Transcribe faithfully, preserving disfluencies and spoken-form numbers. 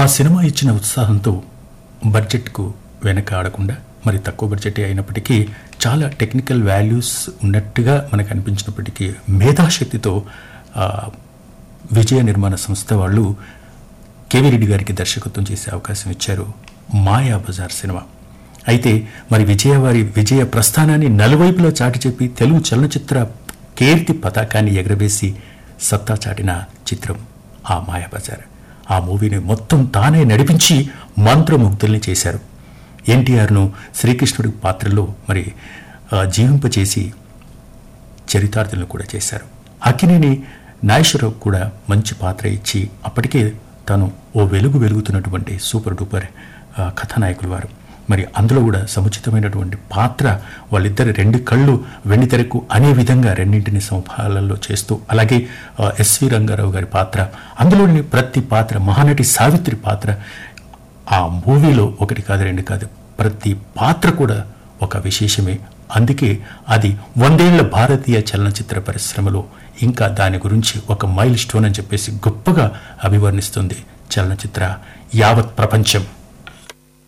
Cinema ఇచ్చిన ఉత్సాహంతో బడ్జెట్కు వెనక ఆడకుండా, మరి తక్కువ బడ్జెటే అయినప్పటికీ చాలా టెక్నికల్ వాల్యూస్ ఉన్నట్టుగా మనకు అనిపించినప్పటికీ మేధాశక్తితో విజయ నిర్మాణ సంస్థ వాళ్ళు కేవీ రెడ్డి గారికి దర్శకత్వం చేసే అవకాశం ఇచ్చారు మాయాబజార్ సినిమా. అయితే మరి విజయ వారి విజయ ప్రస్థానాన్ని నలువైపులా చాటి చెప్పి తెలుగు చలనచిత్ర కీర్తి పతాకాన్ని ఎగరవేసి సత్తా చాటిన చిత్రం ఆ మాయాబజార్. ఆ మూవీని మొత్తం తానే నడిపించి మంత్రముగ్ధుల్ని చేశారు. ఎన్టీఆర్ను శ్రీకృష్ణుడి పాత్రలో మరి జీవింపచేసి చరితార్థులను కూడా చేశారు. అక్కినేని నాగేశ్వరరావు కూడా మంచి పాత్ర ఇచ్చి అప్పటికే తాను ఓ వెలుగు వెలుగుతున్నటువంటి సూపర్ డూపర్ కథానాయకులు వారు. మరి అందులో కూడా సముచితమైనటువంటి పాత్ర, వాళ్ళిద్దరు రెండు కళ్ళు వెండితెరకు అనే విధంగా రెండింటిని సంభాళనలో చేస్తూ, అలాగే ఎస్వి రంగారావు గారి పాత్ర, అందులోని ప్రతి పాత్ర, మహానటి సావిత్రి పాత్ర ఆ మూవీలో ఒకటి కాదు రెండు కాదు, ప్రతి పాత్ర కూడా ఒక విశేషమే. అందుకే అది వందేళ్ల భారతీయ చలనచిత్ర పరిశ్రమలో ఇంకా దాని గురించి ఒక మైల్ స్టోన్ అని చెప్పేసి గొప్పగా అభివర్ణిస్తుంది చలనచిత్ర యావత్ ప్రపంచం.